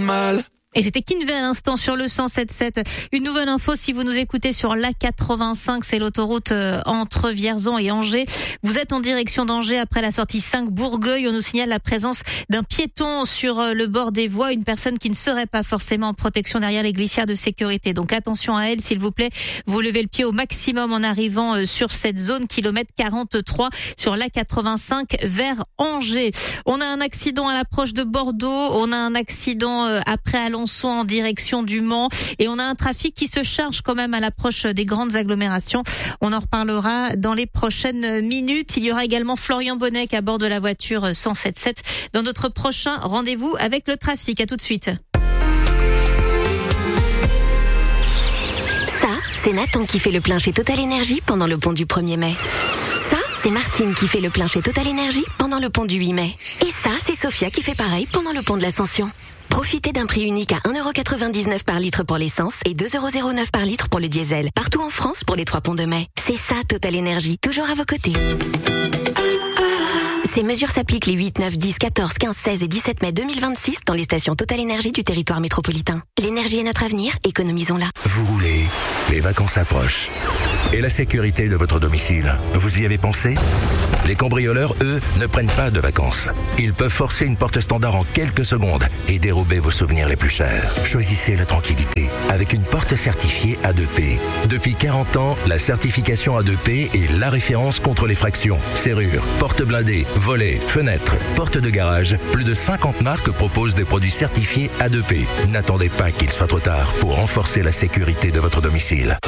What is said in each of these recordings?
mal. Et c'était Kinvey à l'instant sur le 107.7. Une nouvelle info si vous nous écoutez sur l'A85, c'est l'autoroute entre Vierzon et Angers. Vous êtes en direction d'Angers après la sortie 5 Bourgueil. On nous signale la présence d'un piéton sur le bord des voies, une personne qui ne serait pas forcément en protection derrière les glissières de sécurité. Donc attention à elle, s'il vous plaît. Vous levez le pied au maximum en arrivant sur cette zone, kilomètre 43 sur l'A85 vers Angers. On a un accident à l'approche de Bordeaux. On a un accident après Alençon en direction du Mans et on a un trafic qui se charge quand même à l'approche des grandes agglomérations. On en reparlera dans les prochaines minutes. Il y aura également Florian Bonnec à bord de la voiture 107.7 dans notre prochain rendez-vous avec le trafic. À tout de suite. Ça, c'est Nathan qui fait le plein chez Total Énergie pendant le pont du 1er mai. Ça, c'est Martine qui fait le plein chez Total Énergie pendant le pont du 8 mai. Et ça, c'est Sophia qui fait pareil pendant le pont de l'Ascension. Profitez d'un prix unique à 1,99€ par litre pour l'essence et 2,09€ par litre pour le diesel. Partout en France pour les 3 ponts de mai. C'est ça Total Énergie, toujours à vos côtés. Ces mesures s'appliquent les 8, 9, 10, 14, 15, 16 et 17 mai 2026 dans les stations Total Énergie du territoire métropolitain. L'énergie est notre avenir, économisons-la. Vous roulez, les vacances approchent. Et la sécurité de votre domicile, vous y avez pensé ? Les cambrioleurs, eux, ne prennent pas de vacances. Ils peuvent forcer une porte standard en quelques secondes et dérober vos souvenirs les plus chers. Choisissez la tranquillité avec une porte certifiée A2P. Depuis 40 ans, la certification A2P est la référence contre les fractions. Serrures, portes blindées, volets, fenêtres, portes de garage. Plus de 50 marques proposent des produits certifiés A2P. N'attendez pas qu'il soit trop tard pour renforcer la sécurité de votre domicile.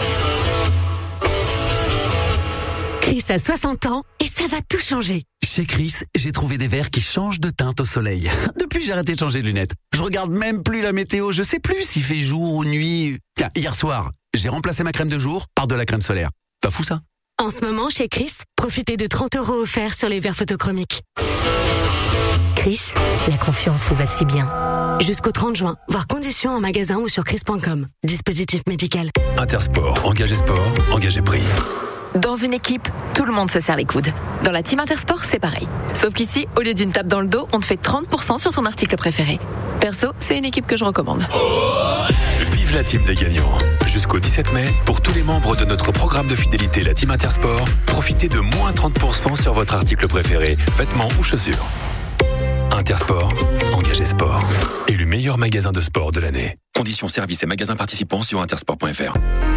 Chris a 60 ans et ça va tout changer. Chez Chris, j'ai trouvé des verres qui changent de teinte au soleil. Depuis, j'ai arrêté de changer de lunettes. Je regarde même plus la météo, je sais plus s'il fait jour ou nuit. Tiens, hier soir, j'ai remplacé ma crème de jour par de la crème solaire. Pas fou ça ? En ce moment, chez Chris, profitez de 30€ offerts sur les verres photochromiques. Chris, la confiance vous va si bien. Jusqu'au 30 juin, voir conditions en magasin ou sur chris.com. Dispositif médical. Intersport, engagé sport, engagé prix. Dans une équipe, tout le monde se serre les coudes. Dans la team Intersport, c'est pareil. Sauf qu'ici, au lieu d'une tape dans le dos, on te fait 30% sur ton article préféré. Perso, c'est une équipe que je recommande. Vive la team des gagnants. Jusqu'au 17 mai, pour tous les membres de notre programme de fidélité, la team Intersport, profitez de moins 30% sur votre article préféré, vêtements ou chaussures. Intersport, engagé sport. Élu meilleur magasin de sport de l'année. Conditions, services et magasins participants sur intersport.fr.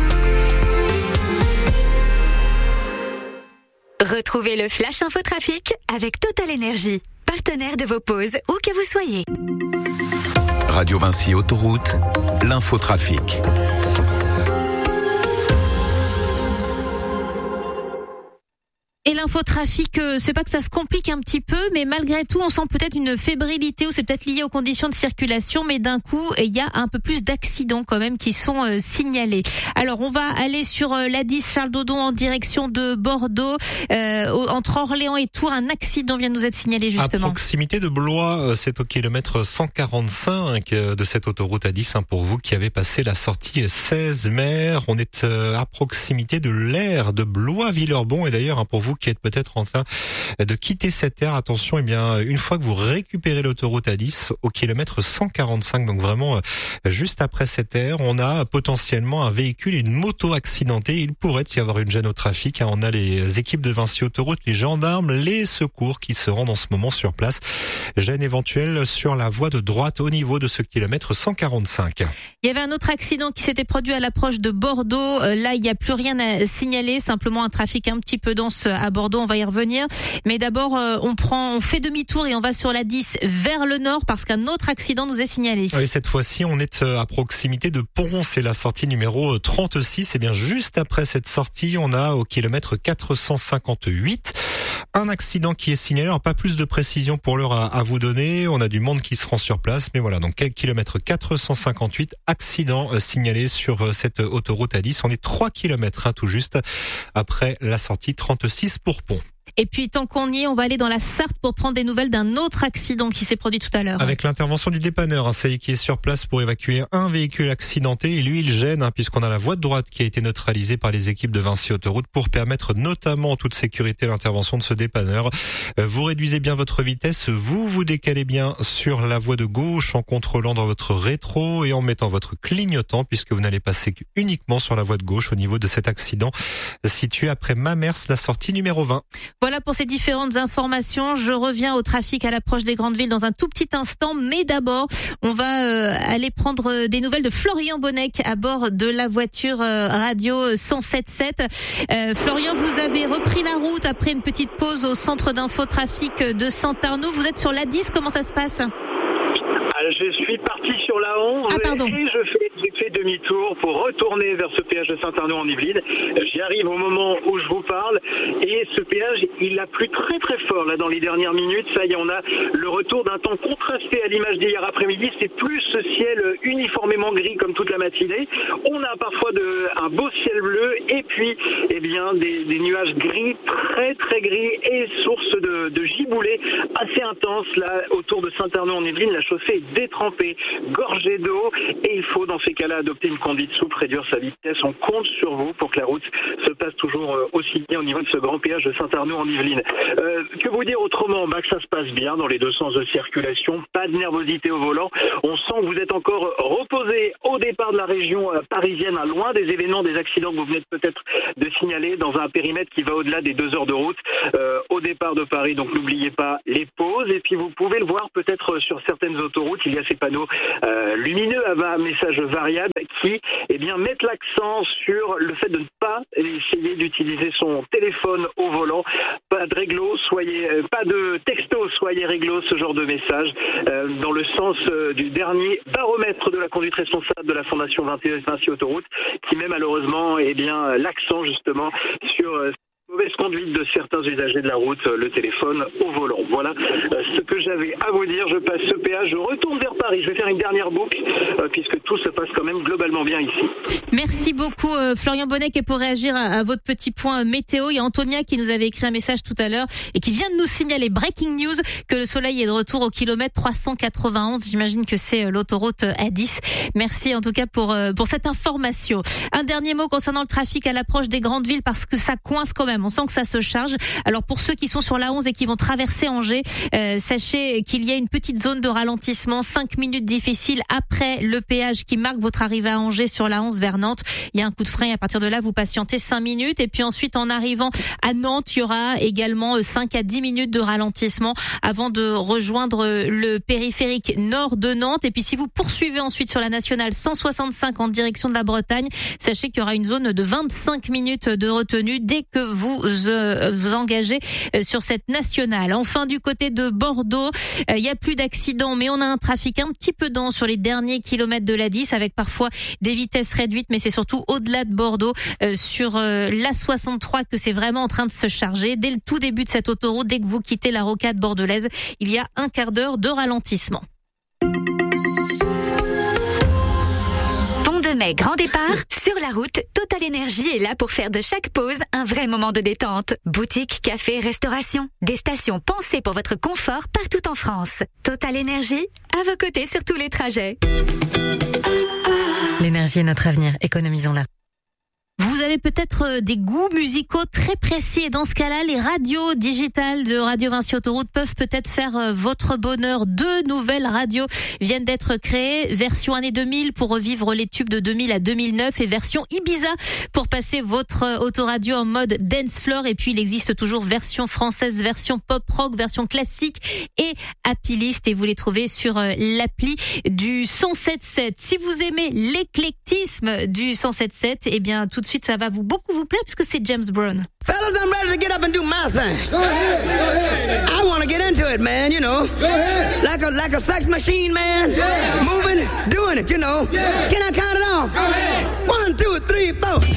Retrouvez le Flash Info Trafic avec Total Énergie, partenaire de vos pauses où que vous soyez. Radio Vinci Autoroute, l'infotrafic. Et l'infotrafic, c'est pas que ça se complique un petit peu, mais malgré tout, on sent peut-être une fébrilité ou c'est peut-être lié aux conditions de circulation, mais d'un coup, il y a un peu plus d'accidents quand même qui sont signalés. Alors, on va aller sur l'A10 Charles Dodon en direction de Bordeaux, entre Orléans et Tours. Un accident vient de nous être signalé justement. À proximité de Blois, c'est au kilomètre 145 de cette autoroute A10 pour vous qui avez passé la sortie 16 mai. On est à proximité de l'aire de Blois-Villerbon et d'ailleurs pour vous qui êtes peut-être en train de quitter cette aire, attention, eh bien, une fois que vous récupérez l'autoroute A10 au kilomètre 145, donc vraiment juste après cette aire, on a potentiellement un véhicule et une moto accidentée. Il pourrait y avoir une gêne au trafic. On a les équipes de Vinci Autoroute, les gendarmes, les secours qui se rendent en ce moment sur place. Gêne éventuelle sur la voie de droite au niveau de ce kilomètre 145. Il y avait un autre accident qui s'était produit à l'approche de Bordeaux. Là, il n'y a plus rien à signaler, simplement un trafic un petit peu dense à Bordeaux, on va y revenir. Mais d'abord, on fait demi-tour et on va sur la 10 vers le nord parce qu'un autre accident nous est signalé. Oui, cette fois-ci, on est à proximité de Pont, c'est la sortie numéro 36. Et bien, juste après cette sortie, on a au kilomètre 458 un accident qui est signalé. Alors, pas plus de précision pour l'heure à vous donner. On a du monde qui se rend sur place. Mais voilà, donc kilomètre 458, accident signalé sur cette autoroute A10. On est 3 kilomètres tout juste après la sortie 36 pour Pont. Et puis tant qu'on y est, on va aller dans la Sarthe pour prendre des nouvelles d'un autre accident qui s'est produit tout à l'heure. Avec l'intervention du dépanneur, ça y est, qui est sur place pour évacuer un véhicule accidenté. Et lui, il gêne, puisqu'on a la voie de droite qui a été neutralisée par les équipes de Vinci Autoroute pour permettre notamment en toute sécurité l'intervention de ce dépanneur. Vous réduisez bien votre vitesse, vous décalez bien sur la voie de gauche en contrôlant dans votre rétro et en mettant votre clignotant, puisque vous n'allez passer uniquement sur la voie de gauche au niveau de cet accident situé après Mamers, la sortie numéro 20. Voilà pour ces différentes informations. Je reviens au trafic à l'approche des grandes villes dans un tout petit instant, mais d'abord, on va aller prendre des nouvelles de Florian Bonnec à bord de la voiture radio 107.7. Florian, vous avez repris la route après une petite pause au centre d'infotrafic de Saint-Arnaud. Vous êtes sur l'A10, comment ça se passe ? Je suis parti sur la 11 et j'ai fait demi-tour pour retourner vers ce péage de Saint-Arnaud en Yvelines. J'y arrive au moment où je vous parle et ce péage, il a plu très très fort là dans les dernières minutes. Ça y est, on a le retour d'un temps contrasté à l'image d'hier après-midi. C'est plus ce ciel uniformément gris comme toute la matinée. On a parfois un beau ciel bleu et puis des nuages gris, très très gris et source de giboulées assez intenses là autour de Saint-Arnaud en Yvelines. La chaussée est détrempée, gorgée d'eau et il faut dans ces cas-là adopter une conduite souple, réduire sa vitesse. On compte sur vous pour que la route se passe toujours aussi bien au niveau de ce grand péage de Saint-Arnaud en Yvelines. Que vous dire autrement ? Que ça se passe bien dans les deux sens de circulation, pas de nervosité au volant. On sent que vous êtes encore reposé au départ de la région parisienne, loin des événements, des accidents que vous venez peut-être de signaler dans un périmètre qui va au-delà des 2 heures de route au départ de Paris. Donc n'oubliez pas les pauses et puis vous pouvez le voir peut-être sur certaines autoroutes, il y a ces panneaux lumineux à message variable qui mettent l'accent sur le fait de ne pas essayer d'utiliser son téléphone au volant. Pas de réglo, pas de texto, soyez réglo, ce genre de message dans le sens du dernier baromètre de la conduite responsable de la Fondation Vinci Autoroute qui met malheureusement l'accent justement sur mauvaise conduite de certains usagers de la route, le téléphone au volant. Voilà ce que j'avais à vous dire. Je passe ce péage, je retourne vers Paris. Je vais faire une dernière boucle puisque tout se passe quand même globalement bien ici. Merci beaucoup Florian Bonnec. Et pour réagir à votre petit point météo, il y a Antonia qui nous avait écrit un message tout à l'heure et qui vient de nous signaler, breaking news, que le soleil est de retour au kilomètre 391. J'imagine que c'est l'autoroute A10. Merci en tout cas pour cette information. Un dernier mot concernant le trafic à l'approche des grandes villes parce que ça coince quand même. On sent que ça se charge. Alors pour ceux qui sont sur la 11 et qui vont traverser Angers, sachez qu'il y a une petite zone de ralentissement, 5 minutes difficiles après le péage qui marque votre arrivée à Angers sur la 11 vers Nantes. Il y a un coup de frein et à partir de là, vous patientez 5 minutes. Et puis ensuite, en arrivant à Nantes, il y aura également 5 à 10 minutes de ralentissement avant de rejoindre le périphérique nord de Nantes. Et puis si vous poursuivez ensuite sur la nationale 165 en direction de la Bretagne, sachez qu'il y aura une zone de 25 minutes de retenue dès que vous engagez sur cette nationale. Enfin, du côté de Bordeaux, il y a plus d'accidents, mais on a un trafic un petit peu dense sur les derniers kilomètres de l'A10 avec parfois des vitesses réduites, mais c'est surtout au-delà de Bordeaux sur l'A63 que c'est vraiment en train de se charger. Dès le tout début de cette autoroute, dès que vous quittez la rocade bordelaise, il y a un quart d'heure de ralentissement. Mai, grand départ, sur la route, Total Énergie est là pour faire de chaque pause un vrai moment de détente. Boutique, café, restauration, des stations pensées pour votre confort partout en France. Total Énergie, à vos côtés sur tous les trajets. L'énergie est notre avenir, économisons-la. Vous avez peut-être des goûts musicaux très précis et dans ce cas-là, les radios digitales de Radio Vinci Autoroute peuvent peut-être faire votre bonheur. 2 nouvelles radios viennent d'être créées. Version année 2000 pour revivre les tubes de 2000 à 2009 et version Ibiza pour passer votre autoradio en mode dance floor. Et puis il existe toujours version française, version pop rock, version classique et happy list et vous les trouvez sur l'appli du 107.7. Si vous aimez l'éclectisme du 107.7, eh bien tout de suite ça va beaucoup vous plaire puisque c'est James Brown. Fellas, I'm ready to get up and do my thing. Go ahead. I want to get into it, man, you know. Go ahead. Like a sex machine, man. Yeah. Moving, doing it, you know. Yeah. Can I count it off? Go ahead. 1, 2, 3, 4.